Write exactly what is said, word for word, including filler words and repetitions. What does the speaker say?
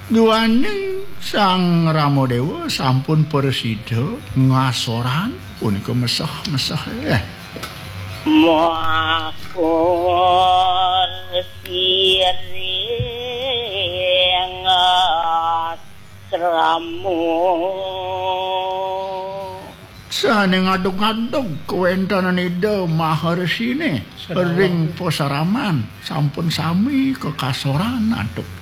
Juwaning Sang Ramadewa sampun persida ngasoran punika mesah-mesah eh. Makon siring asramu sane ngadug-ngadug kewentanan ida maharsine ring posaraman sampun sami kekasoran aduk